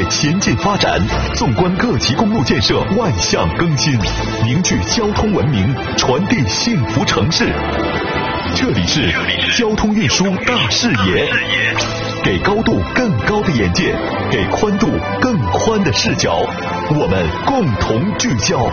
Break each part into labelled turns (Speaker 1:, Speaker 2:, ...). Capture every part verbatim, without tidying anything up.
Speaker 1: 先进发展，纵观各级公路建设万象更新，凝聚交通文明，传递幸福城市。这里是交通运输大视野，给高度更高的眼界，给宽度更宽的视角，我们共同聚焦。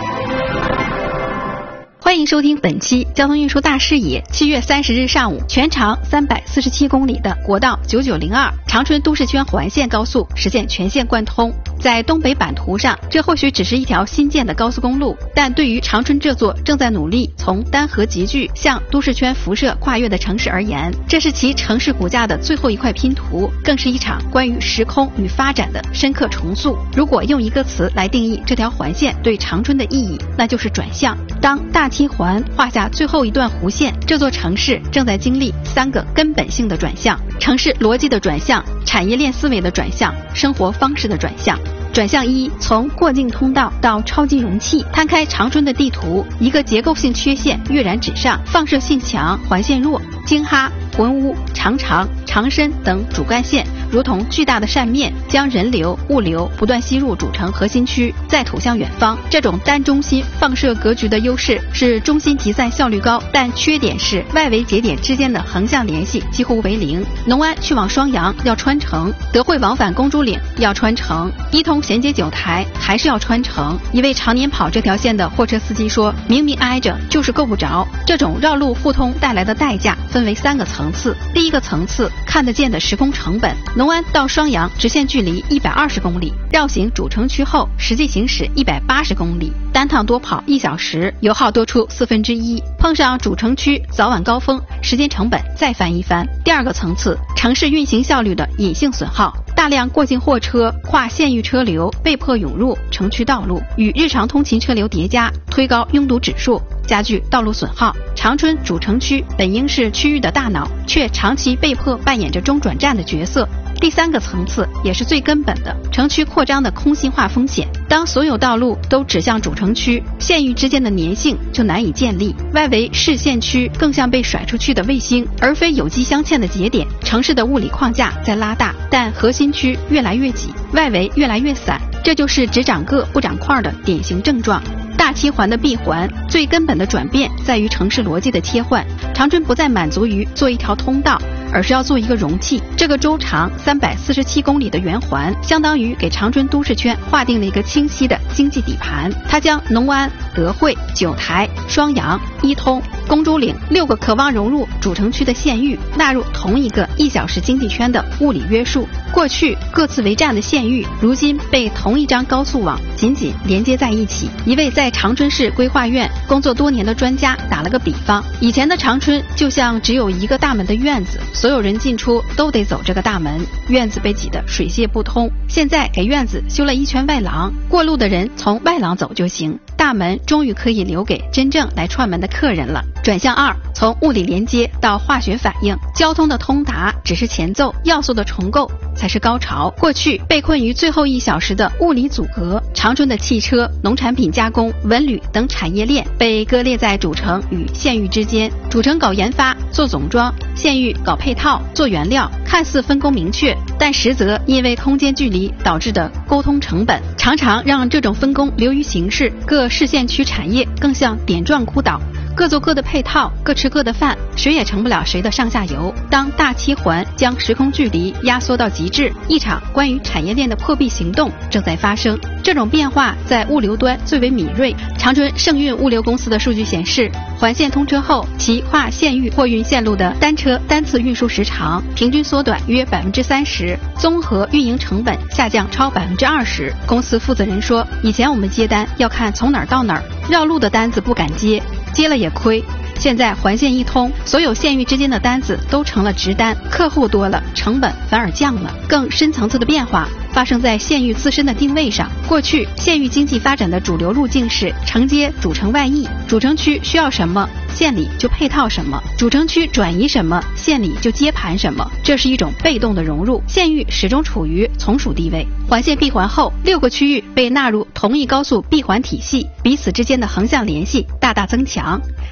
Speaker 2: 欢迎收听本期交通运输大视野。七月三十日上午，全长三百四十七公里的国道九九零二长春都市圈环线高速实现全线贯通。在东北版图上，这或许只是一条新建的高速公路，但对于长春这座正在努力从单核集聚向都市圈辐射跨越的城市而言，这是其城市骨架的最后一块拼图，更是一场关于时空与发展的深刻重塑。如果用一个词来定义这条环线对长春的意义，那就是转向。当大七环画下最后一段弧线，这座城市正在经历三个根本性的转向：城市逻辑的转向、产业链思维的转向、生活方式的转向。转向一，从过境通道到超级容器。摊开长春的地图，一个结构性缺陷跃然纸上，放射性强，环线弱，京哈、浑乌、长长、长深等主干线如同巨大的扇面，将人流、物流不断吸入主城核心区，再吐向远方。这种单中心放射格局的优势是中心集散效率高，但缺点是外围节点之间的横向联系几乎为零。农安去往双阳要穿城，德惠往返公主岭要穿城，一通衔接九台还是要穿城。一位常年跑这条线的货车司机说，明明挨着就是够不着。这种绕路互通带来的代价分为三个层次。第一个层次，看得见的时空成本。农安到双阳直线距离一百二十公里，绕行主城区后实际行驶一百八十公里，单趟多跑一小时，油耗多出四分之一，碰上主城区早晚高峰，时间成本再翻一番。第二个层次，城市运行效率的隐性损耗。大量过境货车跨县域车流被迫涌入城区道路，与日常通勤车流叠加，推高拥堵指数，加剧道路损耗。长春主城区本应是区域的大脑，却长期被迫扮演着中转站的角色。第三个层次，也是最根本的，城区扩张的空心化风险。当所有道路都指向主城区，县域之间的粘性就难以建立，外围市县区更像被甩出去的卫星，而非有机镶嵌的节点。城市的物理框架在拉大，但核心区越来越挤，外围越来越散，这就是只长个不长块的典型症状。大七环的闭环最根本的转变在于城市逻辑的切换，长春不再满足于做一条通道，而是要做一个容器。这个周长三百四十七公里的圆环，相当于给长春都市圈划定了一个清晰的经济底盘。它将农安、德惠、九台、双阳、一通、公主岭六个渴望融入主城区的县域纳入同一个一小时经济圈的物理约束。过去各自为战的县域，如今被同一张高速网紧紧连接在一起。一位在长春市规划院工作多年的专家打了个比方，以前的长春就像只有一个大门的院子，所有人进出都得走这个大门，院子被挤得水泄不通。现在给院子修了一圈外廊，过路的人从外廊走就行，大门终于可以留给真正来串门的客人了。转向二，从物理连接到化学反应，交通的通达只是前奏，要素的重构才是高潮。过去被困于最后一小时的物理阻隔，长春的汽车、农产品加工、文旅等产业链被割裂在主城与县域之间，主城搞研发做总装，县域搞配套做原料，看似分工明确，但实则因为空间距离导致的沟通成本，常常让这种分工流于形式，各市县区产业更像点状孤岛，各做各的配套，各吃各的饭，谁也成不了谁的上下游。当大七环将时空距离压缩到极致，一场关于产业链的破壁行动正在发生。这种变化在物流端最为敏锐。长春盛运物流公司的数据显示，环线通车后，其跨县域货运线路的单车单次运输时长平均缩短约百分之三十，综合运营成本下降超百分之二十。公司负责人说，以前我们接单要看从哪儿到哪儿，绕路的单子不敢接，接了也亏。现在环线一通，所有县域之间的单子都成了直单，客户多了，成本反而降了。更深层次的变化发生在县域自身的定位上。过去县域经济发展的主流路径是承接主城外溢，主城区需要什么，县里就配套什么，主城区转移什么，县里就接盘什么，这是一种被动的融入，县域始终处于从属地位。环线闭环后，六个区域被纳入同一高速闭环体系，彼此之间的横向联系大大增强。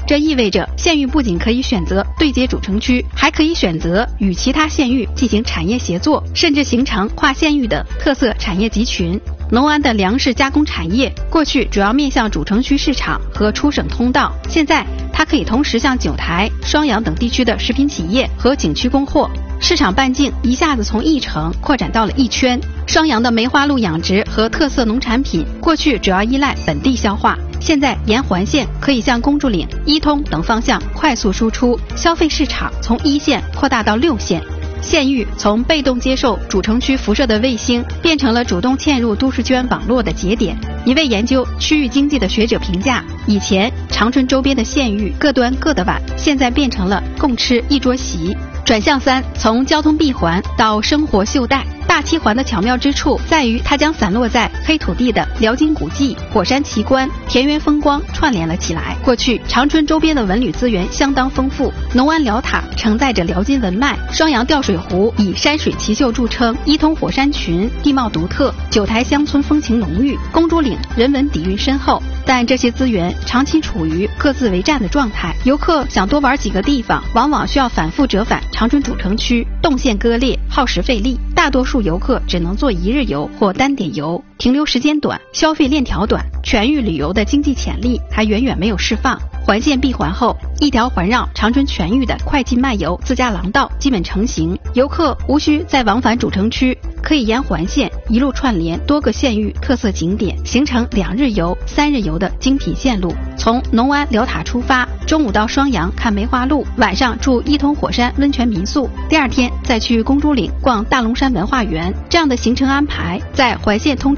Speaker 2: 这意味着县域不仅可以选择对接主城区，还可以选择与其他县域进行产业协作，甚至形成跨县域的特色产业集群。农安的粮食加工产业过去主要面向主城区市场和出省通道，现在它可以同时向九台、双阳等地区的食品企业和景区供货，市场半径一下子从一城扩展到了一圈。双阳的梅花鹿养殖和特色农产品过去主要依赖本地消化，现在沿环线可以向公主岭、伊通等方向快速输出，消费市场从一线扩大到六线。县域从被动接受主城区辐射的卫星，变成了主动嵌入都市圈网络的节点。一位研究区域经济的学者评价，以前长春周边的县域各端各的碗，现在变成了共吃一桌席。转向三，从交通闭环到生活袖带。大七环的巧妙之处在于，它将散落在黑土地的辽金古迹、火山奇观、田园风光串联了起来。过去长春周边的文旅资源相当丰富，农安辽塔承载着辽金文脉，双阳吊水湖以山水奇秀著称，伊通火山群地貌独特，九台乡村风情浓郁，公主岭人文底蕴深厚。但这些资源长期处于各自为战的状态，游客想多玩几个地方，往往需要反复折返长春主城区，动线割裂，耗时费力。大多数游客只能做一日游或单点游，停留时间短，消费链条短，全域旅游的经济潜力还远远没有释放。环线闭环后，一条环绕长春全域的快进慢游自驾廊道基本成型，游客无需再往返主城区，可以沿环线一路串联多个县域特色景点，形成两日游、三日游的精品线路。从农安辽塔出发，中午到双阳看梅花鹿，晚上住伊通火山温泉民宿，第二天再去公主岭逛大龙山文化园。这样的行程安排，在环线通